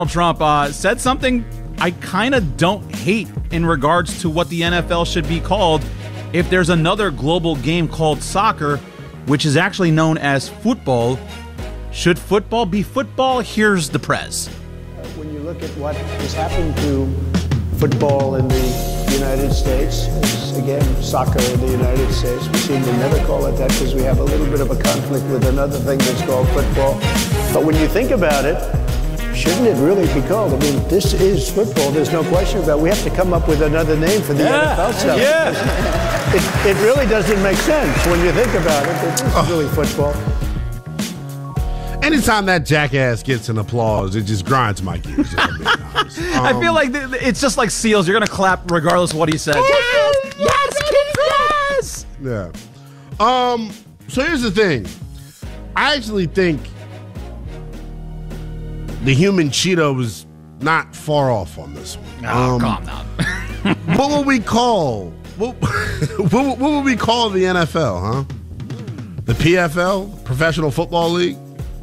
Trump said something I kind of don't hate in regards to what the NFL should be called if there's another global game called soccer, which is actually known as football. Should football be football? Here's the prez. When you look at what has happened to football in the United States, it's, again, soccer in the United States. We seem to never call it that because we have a little bit of a conflict with another thing that's called football. But when you think about it, shouldn't it really be called? I mean, this is football. There's no question about it. We have to come up with another name for the NFL stuff. Yeah. It really doesn't make sense when you think about it. It's really football. Anytime that jackass gets an applause, it just grinds my gears. I feel like it's just like seals. You're going to clap regardless of what he says. Yes! Yeah. So here's the thing. I actually think the human Cheeto was not far off on this one. Oh, calm down. What would we call? What would we call the NFL? Huh? The PFL, Professional Football League.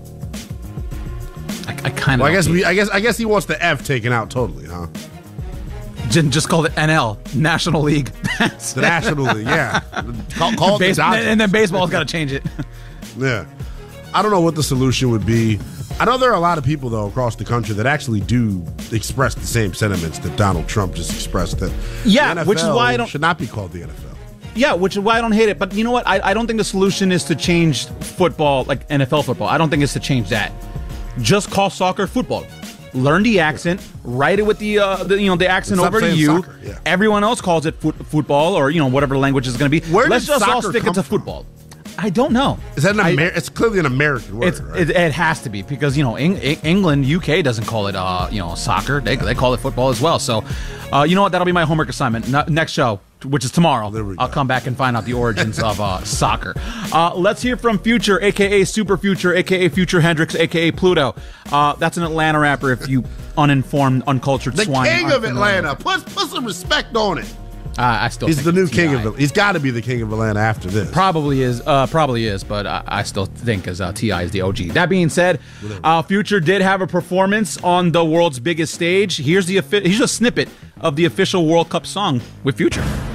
I kind of. Well, I guess he wants the F taken out totally, huh? Just call it NL, National League. The National League, yeah. Call it the Dodgers. And then baseball's got to change it. Yeah. I don't know what the solution would be. I know there are a lot of people, though, across the country that actually do express the same sentiments that Donald Trump just expressed, that the NFL which is why I don't should not be called the NFL. Yeah, which is why I don't hate it. But you know what? I don't think the solution is to change football, like NFL football. I don't think it's to change that. Just call soccer football. Learn the accent, write it with the accent over to you. Soccer, yeah. Everyone else calls it football, or whatever language is going to be. Let's just all stick it to football. I don't know. Is that it's clearly an American word, right? It has to be, because England, UK doesn't call it soccer. They call it football as well. So you know what? That'll be my homework assignment. Next show, which is tomorrow, I'll come back and find out the origins of soccer. Let's hear from Future, a.k.a. Super Future, a.k.a. Future Hendrix, a.k.a. Pluto. That's an Atlanta rapper, if you uninformed, uncultured swine. The king of Atlanta. Put some respect on it. I still think he's the new king of Atlanta. He's got to be the king of Atlanta after this. Probably is, but I still think as T.I. is the OG. That being said, Future did have a performance on the world's biggest stage. Here's a snippet of the official World Cup song with Future.